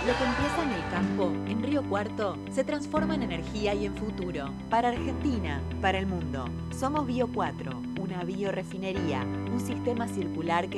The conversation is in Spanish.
Lo que empieza en el campo, en Río Cuarto, se transforma en energía y en futuro. Para Argentina, para el mundo. Somos Bio 4, una biorefinería, un sistema circular que